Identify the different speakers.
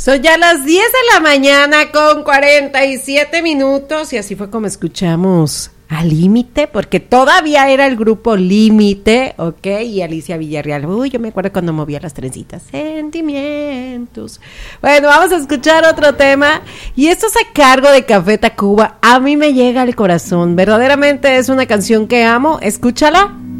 Speaker 1: Son ya las 10 de la mañana con 47 minutos y así fue como escuchamos a Límite, porque todavía era el grupo Límite, ¿ok? Y Alicia Villarreal. Uy, yo me acuerdo cuando movía las trencitas. Sentimientos. Bueno, vamos a escuchar otro tema. Y esto es a cargo de Café Tacuba. A mí me llega al corazón. Verdaderamente es una canción que amo. Escúchala.